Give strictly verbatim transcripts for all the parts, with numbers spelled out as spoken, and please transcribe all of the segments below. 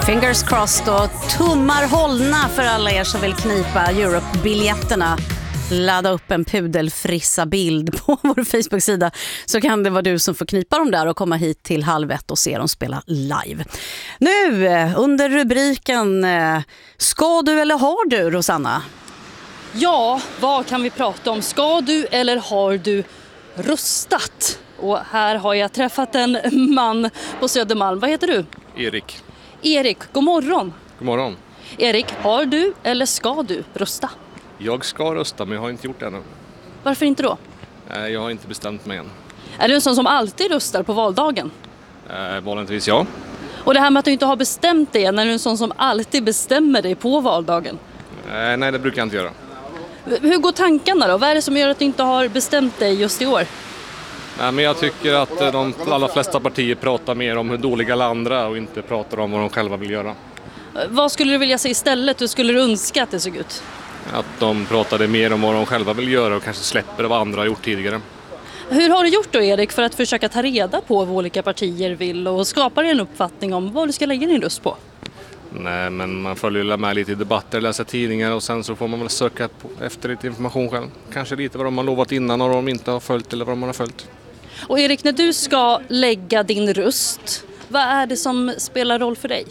Fingers crossed och tummar hållna för alla er som vill knipa Europe-biljetterna. Ladda upp en pudelfrissa bild på vår Facebook-sida så kan det vara du som får knipa dem där och komma hit till halv ett och se dem spela live. Nu under rubriken Ska du eller har du, Rosanna? Ja, vad kan vi prata om? Ska du eller har du röstat? Och här har jag träffat en man på Södermalm. Vad heter du? Erik. Erik, god morgon. God morgon. Erik, har du eller ska du rösta? Jag ska rösta men jag har inte gjort det ännu. Varför inte då? Jag har inte bestämt mig än. Är du en sån som alltid röstar på valdagen? Eh, vanligtvis ja. Och det här med att du inte har bestämt dig, är du en sån som alltid bestämmer dig på valdagen? Eh, nej, det brukar jag inte göra. Hur går tankarna då? Vad är det som gör att du inte har bestämt dig just i år? Nej, men jag tycker att de allra flesta partier pratar mer om hur dåliga alla andra och inte pratar om vad de själva vill göra. Vad skulle du vilja se istället? Hur skulle du önska att det såg ut? Att de pratade mer om vad de själva vill göra och kanske släpper vad andra har gjort tidigare. Hur har du gjort då, Erik, för att försöka ta reda på vad olika partier vill och skapa en uppfattning om vad du ska lägga din röst på? Nej, men man följer med lite i debatter, läsa tidningar och sen så får man väl söka på, efter lite information själv. Kanske lite vad de har lovat innan och vad de inte har följt eller vad de har följt. Och Erik, när du ska lägga din röst, vad är det som spelar roll för dig?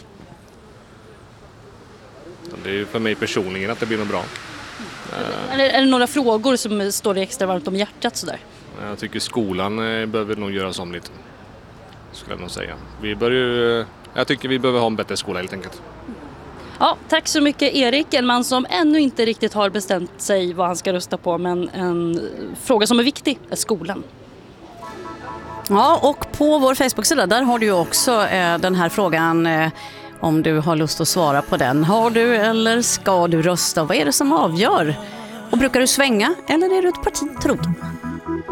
Det är ju för mig personligen att det blir något bra. Är det, är det några frågor som står dig extra varmt om hjärtat sådär? Jag tycker skolan behöver nog göras om lite, skulle jag nog säga. Vi bör ju, jag tycker vi behöver ha en bättre skola helt enkelt. Ja, tack så mycket Erik, en man som ännu inte riktigt har bestämt sig vad han ska rösta på, men en fråga som är viktig är skolan. Ja, och på vår Facebook-sida där har du ju också eh, den här frågan eh, om du har lust att svara på den. Har du eller ska du rösta? Vad är det som avgör? Och brukar du svänga eller är du ett parti trogen?